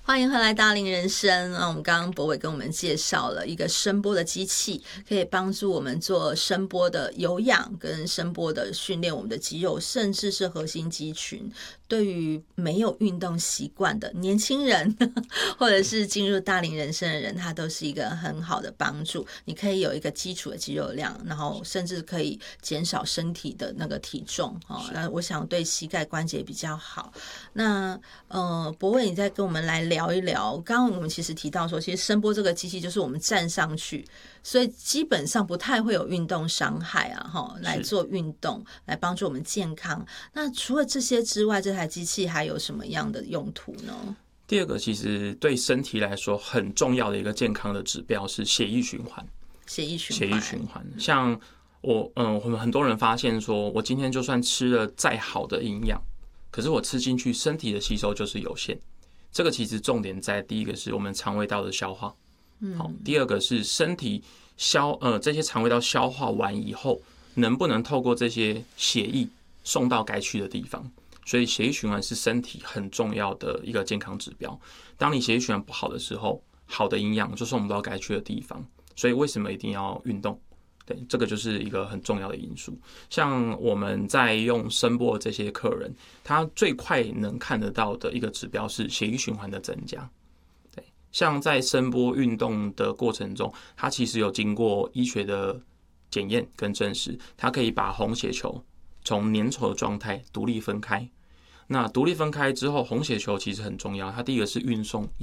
欢迎回来大龄人生。我们刚刚博伟跟我们介绍了一个声波的机器，可以帮助我们做声波的有氧跟声波的训练我们的肌肉，甚至是核心肌群。对于没有运动习惯的年轻人或者是进入大龄人生的人，它都是一个很好的帮助。你可以有一个基础的肌肉量，然后甚至可以减少身体的那个体重。那我想对膝盖关节比较好。那博伟，你再跟我们来聊一聊。刚刚我们其实提到说，其实声波这个机器就是我们站上去，所以基本上不太会有运动伤害啊，来做运动来帮助我们健康。那除了这些之外，这台机器还有什么样的用途呢？ 第二个，其实对身体来说很重要的一个健康的指标是血液循环。血液循环，像我们很多人发现说，我今天就算吃了再好的营养，可是我吃进去身体的吸收就是有限。这个其实重点在第一个是我们肠胃道的消化，第二个是身体这些肠胃道消化完以后，能不能透过这些血液送到该去的地方。所以血液循环是身体很重要的一个健康指标。当你血液循环不好的时候，好的营养就送不到该去的地方。所以为什么一定要运动？对，这个就是一个很重要的因素。像我们在用声波这些客人，他最快能看得到的一个指标是血液循环的增加。对，像在声波运动的过程中，它其实有经过医学的检验跟证实，它可以把红血球从粘稠的状态独立分开。那独立分开之后，红血球其实很重要，它第一个是运送